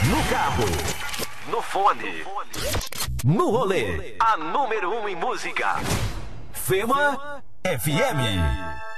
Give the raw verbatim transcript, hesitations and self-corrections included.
No carro, no fone, no rolê. A número um em música. Fema F M.